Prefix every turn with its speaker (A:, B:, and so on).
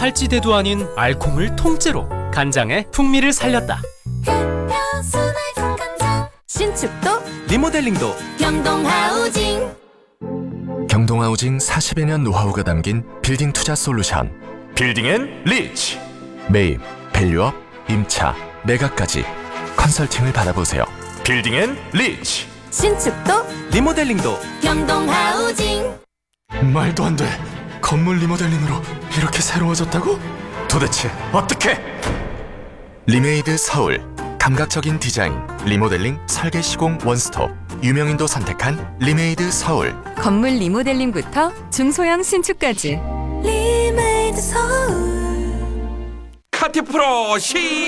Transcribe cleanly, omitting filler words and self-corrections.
A: 살찌대도 아닌 알콩을 통째로 간장에 풍미를 살렸다.
B: 신축도
A: 리모델링도
B: 경동하우징.
C: 경동하우징 40여 년 노하우가 담긴 빌딩 투자 솔루션 빌딩앤리치. 매입, 밸류업, 임차, 매각까지 컨설팅을 받아보세요. 빌딩앤리치.
B: 신축도
A: 리모델링도
B: 경동하우징.
C: 말도 안 돼. 건물 리모델링으로 이렇게 새로워졌다고? 도대체 어떻게? 리메이드 서울. 감각적인 디자인, 리모델링, 설계 시공 원스톱. 유명인도 선택한 리메이드 서울.
B: 건물 리모델링부터 중소형 신축까지. 리메이드 서울.
D: 카티 프로 시